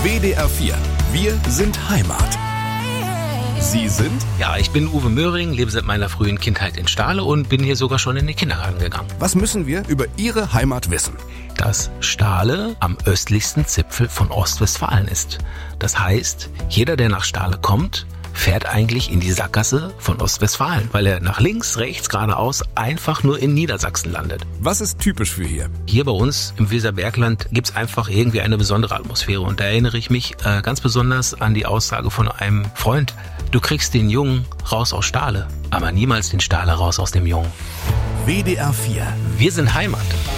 WDR 4. Wir sind Heimat. Sie sind? Ja, ich bin Uwe Möhring, lebe seit meiner frühen Kindheit in Stahle und bin hier sogar schon in den Kindergarten gegangen. Was müssen wir über Ihre Heimat wissen? Dass Stahle am östlichsten Zipfel von Ostwestfalen ist. Das heißt, jeder, der nach Stahle kommt, fährt eigentlich in die Sackgasse von Ostwestfalen, weil er nach links, rechts, geradeaus einfach nur in Niedersachsen landet. Was ist typisch für hier? Hier bei uns im Weserbergland gibt's einfach irgendwie eine besondere Atmosphäre und da erinnere ich mich ganz besonders an die Aussage von einem Freund: Du kriegst den Jungen raus aus Stahle, aber niemals den Stahle raus aus dem Jungen. WDR 4. Wir sind Heimat.